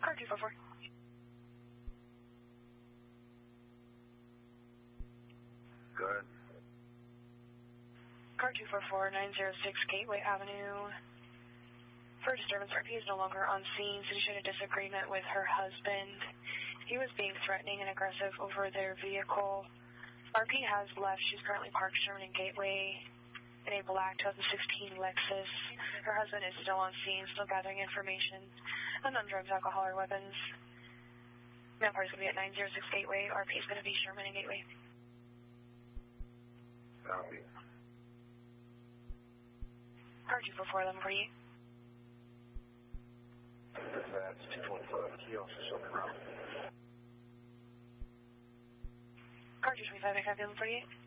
Car 244. Go ahead. Car 244, 906 Gateway Avenue. For disturbance, RP is no longer on scene. City showed a disagreement with her husband. He was being threatening and aggressive over their vehicle. RP has left. She's currently parked Sherman and Gateway in a black 2016 Lexus. Her husband is still on scene, still gathering information on drugs, alcohol, or weapons. Mail party is going to be at 906 Gateway. RP is going to be Sherman and Gateway. Copy. Car 244, 1148. That's 225. Key officer Shelby Brown. Car 225, I copy 1148.